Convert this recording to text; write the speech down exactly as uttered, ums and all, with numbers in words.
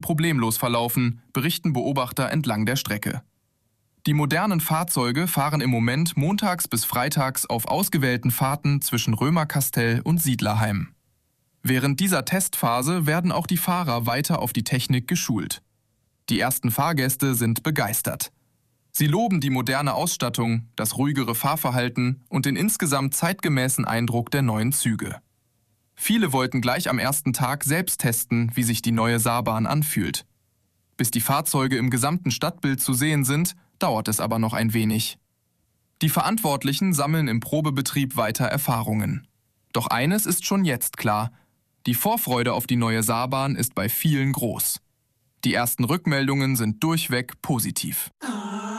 problemlos verlaufen, berichten Beobachter entlang der Strecke. Die modernen Fahrzeuge fahren im Moment montags bis freitags auf ausgewählten Fahrten zwischen Römerkastell und Siedlerheim. Während dieser Testphase werden auch die Fahrer weiter auf die Technik geschult. Die ersten Fahrgäste sind begeistert. Sie loben die moderne Ausstattung, das ruhigere Fahrverhalten und den insgesamt zeitgemäßen Eindruck der neuen Züge. Viele wollten gleich am ersten Tag selbst testen, wie sich die neue Saarbahn anfühlt. Bis die Fahrzeuge im gesamten Stadtbild zu sehen sind, dauert es aber noch ein wenig. Die Verantwortlichen sammeln im Probebetrieb weiter Erfahrungen. Doch eines ist schon jetzt klar: Die Vorfreude auf die neue Saarbahn ist bei vielen groß. Die ersten Rückmeldungen sind durchweg positiv.